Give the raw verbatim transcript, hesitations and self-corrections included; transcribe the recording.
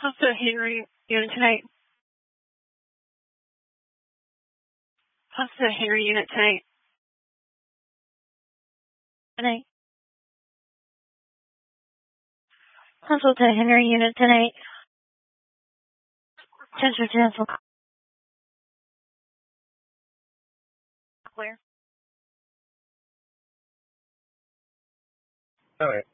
Hospital Henry, Unit ten eight. Hospital Henry, Unit ten eight. ten eight. Hospital Henry, Unit ten eight. Attention, cancel. Clear. All right.